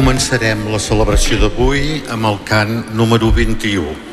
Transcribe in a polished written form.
Començarem la celebració d'avui amb el cant número 21.